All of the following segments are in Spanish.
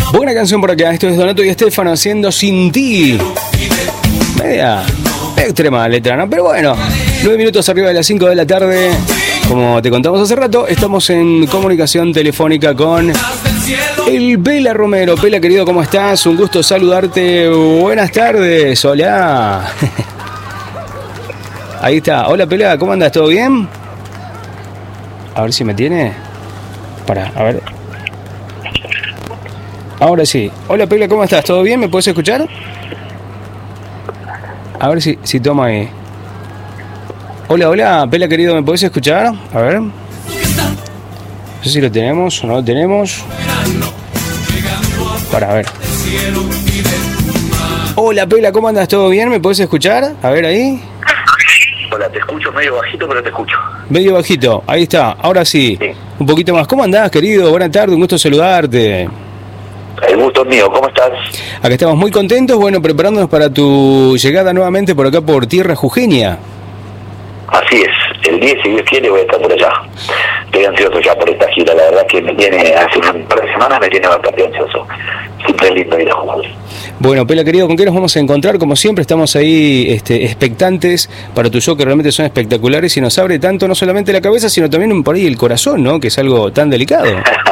Buena canción por acá, esto es Donato y Estefano haciendo Sin Ti. Media extrema letra, ¿no? Pero bueno, 9 minutos arriba de las 5 de la tarde. Como te contamos hace rato, estamos en comunicación telefónica con el Pela Romero. Pela, querido, ¿cómo estás? Un gusto saludarte. Buenas tardes, hola. Ahí está. Hola, Pela, ¿cómo andas? ¿Todo bien? A ver si me tiene. A ver. Ahora sí. Hola, Pela, ¿cómo estás? ¿Todo bien? ¿Me puedes escuchar? A ver si toma ahí. Hola, Pela, querido, ¿me podés escuchar? A ver. No sé si lo tenemos o no lo tenemos. A ver. Hola, Pela, ¿cómo andas? ¿Todo bien? ¿Me podés escuchar? A ver ahí. Hola, te escucho medio bajito, pero te escucho. Medio bajito, ahí está. Ahora sí. Un poquito más. ¿Cómo andás, querido? Buenas tardes, un gusto saludarte. El gusto es mío, ¿cómo estás? Acá estamos muy contentos, bueno, preparándonos para tu llegada nuevamente por acá por tierra jujeña. Así es, el 10, si Dios quiere, voy a estar por allá. Estoy ansioso ya por esta gira, la verdad que me tiene, hace un par de semanas me tiene bastante ansioso. Siempre es lindo ir a Jujuy. Bueno, Pela, querido, ¿con qué nos vamos a encontrar? Como siempre, estamos ahí expectantes para tu show, que realmente son espectaculares y nos abre tanto, no solamente la cabeza, sino también por ahí el corazón, ¿no? Que es algo tan delicado.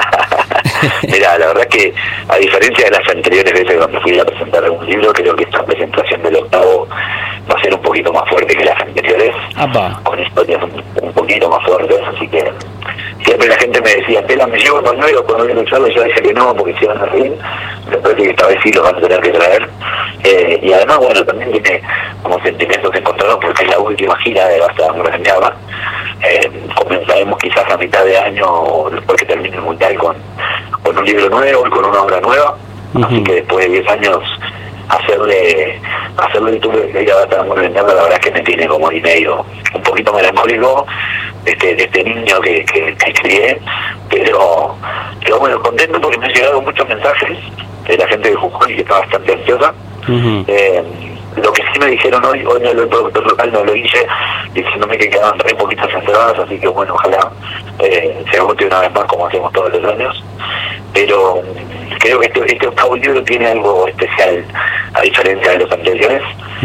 Mira, la verdad que a diferencia de las anteriores veces cuando fui a presentar algún libro, creo que esta presentación del octavo va a ser un poquito más fuerte que las anteriores. Apa. Con historias un poquito más fuertes, así que siempre la gente me decía, Pela, me llevo con nuevo cuando voy a lucharlo, yo decía que no, porque se iban a reír, después que esta vez sí los van a tener que traer. Y además, bueno, también tiene como sentimientos encontrados porque es la última gira de Basta Reseñaba. Comenzaremos quizás a mitad de año o después que termine el mundial con un libro nuevo y con una obra nueva. Así que después de 10 años hacerle el tour de ir a Basta Reseñaba, la verdad es que me tiene como y medio un poquito melancólico de este niño que crié, pero bueno, contento porque me han llegado muchos mensajes de la gente de Jujuy que está bastante ansiosa. Lo que sí me dijeron hoy el productor local no lo hice, diciéndome que quedaban re poquitas entradas, así que bueno, ojalá se agote una vez más como hacemos todos los años. Pero creo que este octavo libro tiene algo especial a diferencia de los anteriores,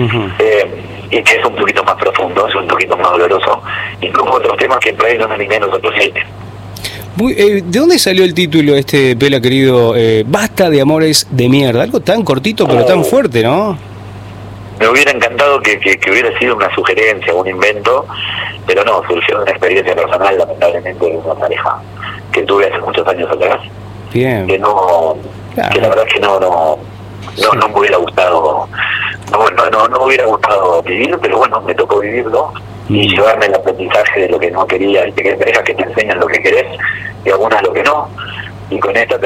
y que es un poquito más profundo, es un poquito más doloroso, incluso otros temas que por ahí no me animé en otros siete. ¿De dónde salió el título Pela, querido? Basta de amores de mierda, algo tan cortito pero tan fuerte, ¿no? Me hubiera encantado que hubiera sido una sugerencia, un invento, pero no, surgió de una experiencia personal, lamentablemente, de una pareja que tuve hace muchos años atrás. Bien. Que no, claro. Que la verdad es que no me hubiera gustado, no me hubiera gustado vivir, pero bueno, me tocó vivirlo y llevarme el aprendizaje de lo que no quería, y que hay parejas que te enseñan lo que querés y algunas lo que no, y con esta